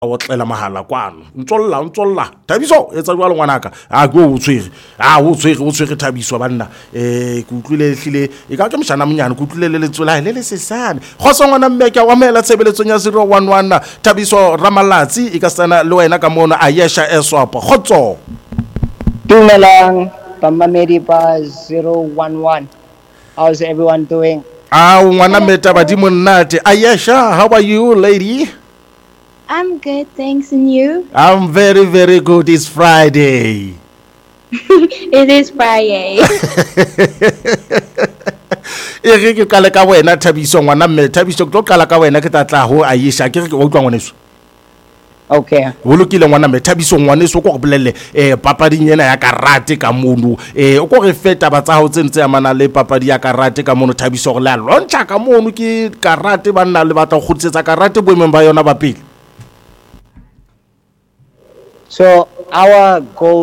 o tlela mahala kwano ntsolla Thabiso etsa jwalo ngwanaka a go o tshwere Thabiso banna ke utlwile hlile e ka ke mshana monyane ke utlwile le tsola le sesane khoso ngwana mme ke wa mela tshebeletsong ya 011 Thabiso Ramalatsi e ka sana le wena ka mona a yesha eswap khotso Dumelang bamamedi ba 011. How's everyone doing? Ngwana meta badimo nnate Ayesha, how are you lady? I'm good, thanks, and you? I'm very, very good. It's Friday. It is Friday. E ke kala ka wena Thabiso ngwana mme Thabiso ke tlo kala ka wena ke tla ho Ayesha ke re ke utlwa ngwaneso. Okay. Ho lokile ngwana mme Thabiso ngwaneso ko go bolelle papading ena ya karate ka mono o ko re feta ba tsa ho tsentse amana le papadi ya karate ka mono Thabiso go la launcha ka mono ke karate ba nna le batla go khutsetsa karate boemeng ba yona ba pele. So our goal